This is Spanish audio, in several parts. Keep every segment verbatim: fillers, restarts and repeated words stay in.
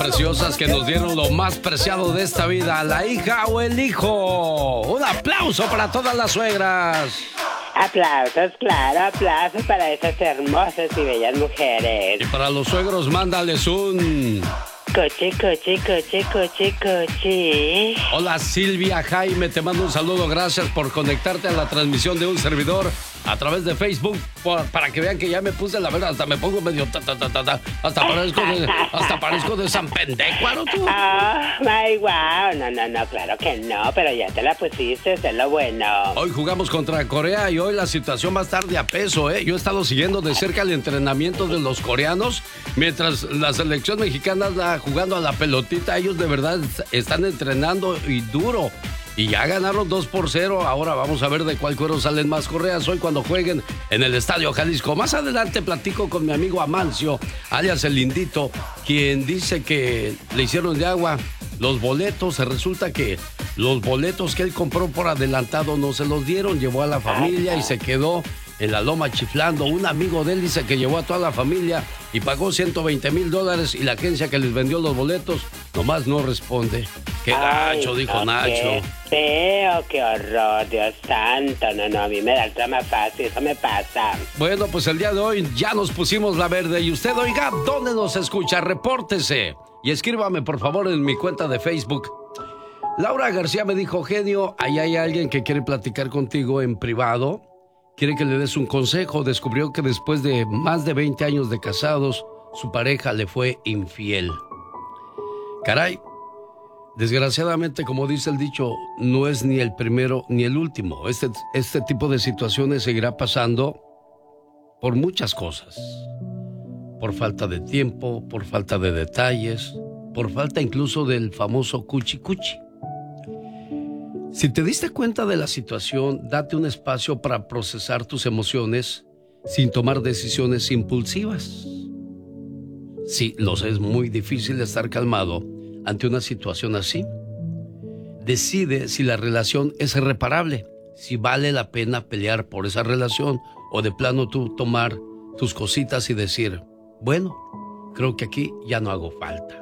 preciosas que nos dieron lo más preciado de esta vida, la hija o el hijo. Un aplauso para todas las suegras. Aplausos, claro, aplausos para esas hermosas y bellas mujeres. Y para los suegros, mándales un... Coche, coche, coche, coche, coche. Hola Silvia Jaime, te mando un saludo, gracias por conectarte a la transmisión de un servidor a través de Facebook, por, para que vean que ya me puse la verdad, hasta me pongo medio ta, ta, ta, ta, ta, hasta parezco de, hasta parezco de San Pendecuaro, tú. Oh, my wow, no, no, no, claro que no, pero ya te la pusiste, es lo bueno. Hoy jugamos contra Corea y hoy la situación va a estar de a peso, ¿eh? Yo he estado siguiendo de cerca el entrenamiento de los coreanos, mientras la selección mexicana anda jugando a la pelotita, ellos de verdad están entrenando y duro. Y ya ganaron dos por cero. Ahora vamos a ver de cuál cuero salen más correas hoy cuando jueguen en el Estadio Jalisco. Más adelante platico con mi amigo Amancio, alias el Lindito, quien dice que le hicieron de agua los boletos. Resulta que los boletos que él compró por adelantado no se los dieron. Llevó a la familia y se quedó en la loma chiflando. Un amigo de él dice que llevó a toda la familia y pagó ciento veinte mil dólares y la agencia que les vendió los boletos nomás no responde. Qué gacho, Ay, dijo no, Nacho. Qué feo, qué horror, Dios santo. No, no, a mí me da el trama fácil, eso me pasa. Bueno, pues el día de hoy ya nos pusimos la verde. Y usted, oiga, ¿dónde nos escucha? Repórtese y escríbame, por favor, en mi cuenta de Facebook. Laura García me dijo, genio, ahí hay alguien que quiere platicar contigo en privado. Quiere que le des un consejo. Descubrió que después de más de veinte años de casados, su pareja le fue infiel. Caray, desgraciadamente, como dice el dicho, no es ni el primero ni el último. Este, este tipo de situaciones seguirá pasando por muchas cosas. Por falta de tiempo, por falta de detalles, por falta incluso del famoso cuchi cuchi. Si te diste cuenta de la situación, date un espacio para procesar tus emociones sin tomar decisiones impulsivas. Sí, lo sé, es muy difícil estar calmado ante una situación así. Decide si la relación es irreparable, si vale la pena pelear por esa relación o de plano tú tomar tus cositas y decir, bueno, creo que aquí ya no hago falta.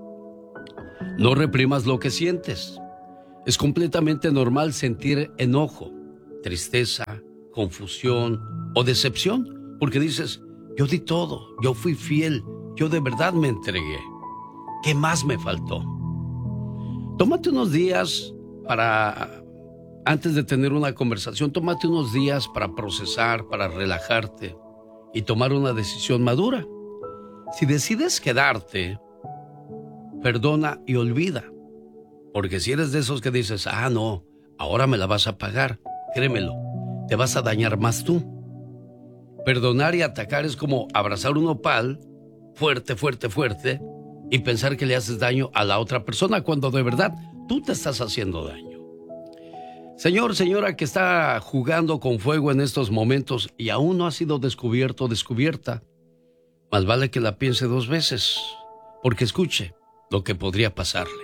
No reprimas lo que sientes. Es completamente normal sentir enojo, tristeza, confusión o decepción, porque dices, yo di todo, yo fui fiel, yo de verdad me entregué. ¿Qué más me faltó? Tómate unos días para, antes de tener una conversación, tómate unos días para procesar, para relajarte y tomar una decisión madura. Si decides quedarte, perdona y olvida. Porque si eres de esos que dices, ah, no, ahora me la vas a pagar, créemelo, te vas a dañar más tú. Perdonar y atacar es como abrazar un nopal fuerte, fuerte, fuerte y pensar que le haces daño a la otra persona cuando de verdad tú te estás haciendo daño. Señor, señora que está jugando con fuego en estos momentos y aún no ha sido descubierto o descubierta, más vale que la piense dos veces, porque escuche lo que podría pasarle.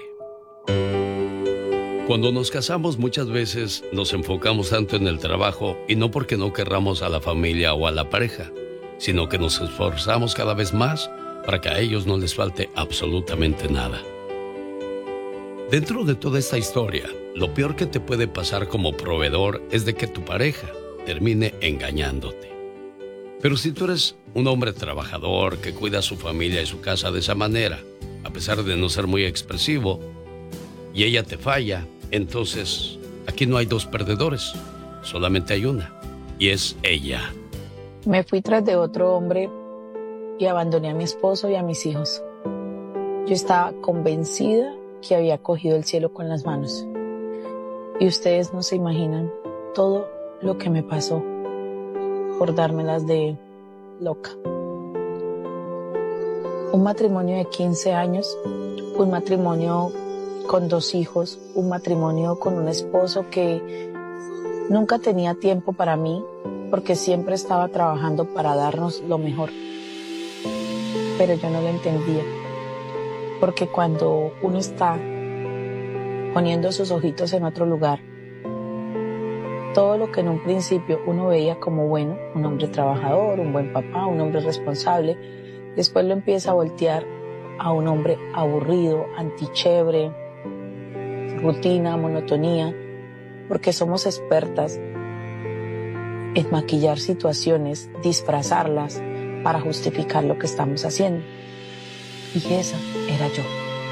Cuando nos casamos muchas veces nos enfocamos tanto en el trabajo y no porque no querramos a la familia o a la pareja, sino que nos esforzamos cada vez más para que a ellos no les falte absolutamente nada. Dentro de toda esta historia, lo peor que te puede pasar como proveedor es de que tu pareja termine engañándote. Pero si tú eres un hombre trabajador que cuida a su familia y su casa de esa manera, a pesar de no ser muy expresivo, y ella te falla, entonces aquí no hay dos perdedores, solamente hay una, y es ella. Me fui tras de otro hombre y abandoné a mi esposo y a mis hijos. Yo estaba convencida que había cogido el cielo con las manos. Y ustedes no se imaginan todo lo que me pasó por dármelas de loca. Un matrimonio de quince años, un matrimonio con dos hijos, un matrimonio con un esposo que nunca tenía tiempo para mí porque siempre estaba trabajando para darnos lo mejor. Pero yo no lo entendía, porque cuando uno está poniendo sus ojitos en otro lugar, todo lo que en un principio uno veía como bueno, un hombre trabajador, un buen papá, un hombre responsable, después lo empieza a voltear a un hombre aburrido, antichévere, rutina, monotonía, porque somos expertas en maquillar situaciones, disfrazarlas para justificar lo que estamos haciendo. Y esa era yo.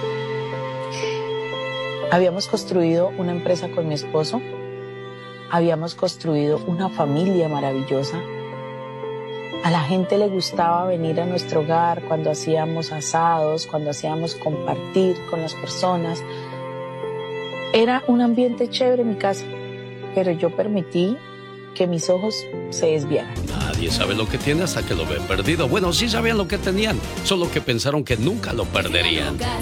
Habíamos construido una empresa con mi esposo, habíamos construido una familia maravillosa. A la gente le gustaba venir a nuestro hogar cuando hacíamos asados, cuando hacíamos compartir con las personas. Era un ambiente chévere en mi casa, pero yo permití que mis ojos se desviaran. Nadie sabe lo que tiene hasta que lo ven perdido. Bueno, sí sabían lo que tenían, solo que pensaron que nunca lo perderían.